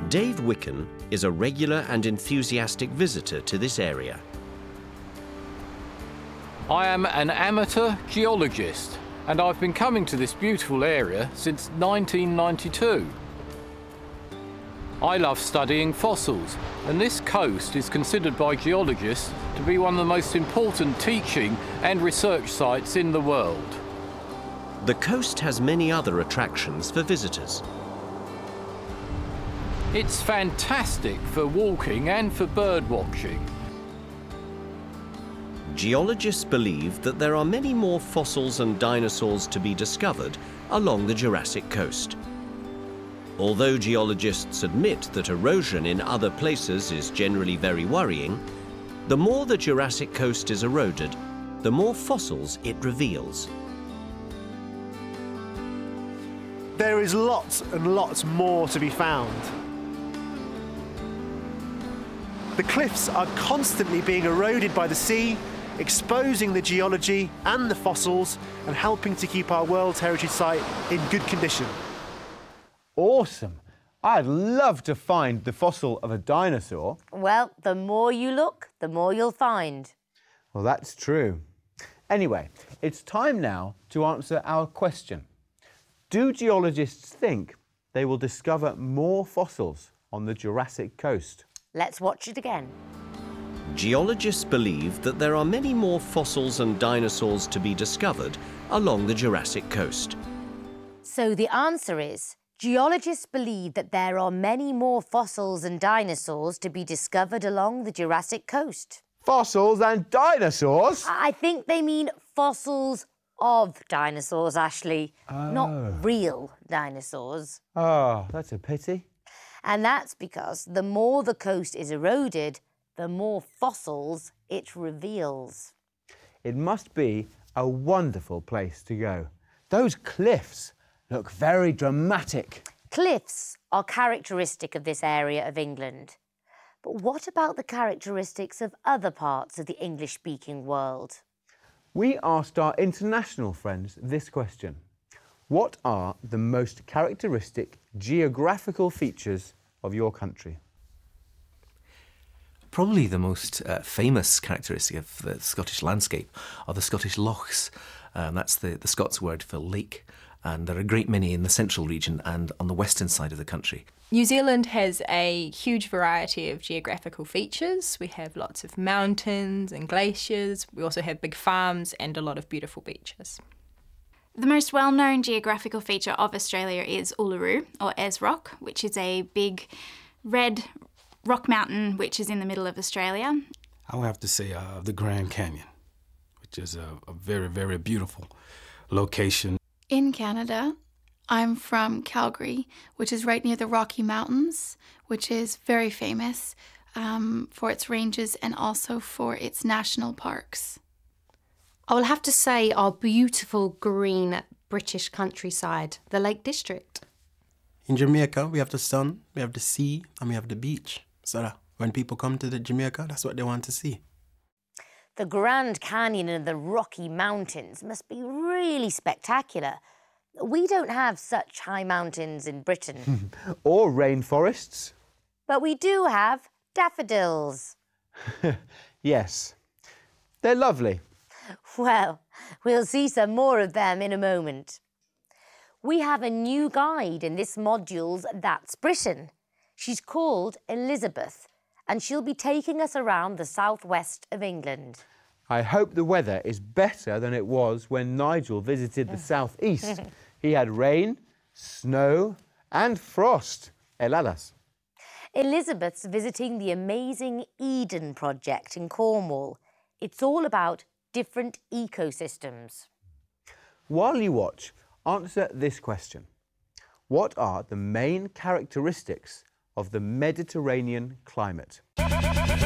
Dave Wicken is a regular and enthusiastic visitor to this area. I am an amateur geologist and I've been coming to this beautiful area since 1992. I love studying fossils, and this coast is considered by geologists to be one of the most important teaching and research sites in the world. The coast has many other attractions for visitors. It's fantastic for walking and for bird watching. Geologists believe that there are many more fossils and dinosaurs to be discovered along the Jurassic coast. Although geologists admit that erosion in other places is generally very worrying, the more the Jurassic coast is eroded, the more fossils it reveals. There is lots and lots more to be found. The cliffs are constantly being eroded by the sea, exposing the geology and the fossils and helping to keep our World Heritage Site in good condition. Awesome. I'd love to find the fossil of a dinosaur. Well, the more you look, the more you'll find. Well, that's true. Anyway, it's time now to answer our question. Do geologists think they will discover more fossils on the Jurassic coast? Let's watch it again. Geologists believe that there are many more fossils and dinosaurs to be discovered along the Jurassic coast. So the answer is, geologists believe that there are many more fossils and dinosaurs to be discovered along the Jurassic coast. Fossils and dinosaurs? I think they mean fossils of dinosaurs, Ashley, not real dinosaurs. Oh, that's a pity. And that's because the more the coast is eroded, the more fossils it reveals. It must be a wonderful place to go. Those cliffs look very dramatic. Cliffs are characteristic of this area of England. But what about the characteristics of other parts of the English-speaking world? We asked our international friends this question. What are the most characteristic geographical features of your country? Probably the most famous characteristic of the Scottish landscape are the Scottish lochs. That's the Scots word for lake, and there are a great many in the central region and on the western side of the country. New Zealand has a huge variety of geographical features. We have lots of mountains and glaciers. We also have big farms and a lot of beautiful beaches. The most well-known geographical feature of Australia is Uluru, or Asrock, which is a big red rock mountain which is in the middle of Australia. I would have to say the Grand Canyon, which is a very, very beautiful location. In Canada, I'm from Calgary, which is right near the Rocky Mountains, which is very famous for its ranges and also for its national parks. I will have to say our beautiful green British countryside, the Lake District. In Jamaica, we have the sun, we have the sea, and we have the beach. So when people come to Jamaica, that's what they want to see. The Grand Canyon and the Rocky Mountains must be really spectacular. We don't have such high mountains in Britain. Or rainforests. But we do have daffodils. Yes, they're lovely. Well, we'll see some more of them in a moment. We have a new guide in this module's That's Britain. She's called Elizabeth, and she'll be taking us around the southwest of England. I hope the weather is better than it was when Nigel visited the southeast. He had rain, snow and frost. Heladas. Elizabeth's visiting the amazing Eden Project in Cornwall. It's all about different ecosystems. While you watch, answer this question. What are the main characteristics of the Mediterranean climate?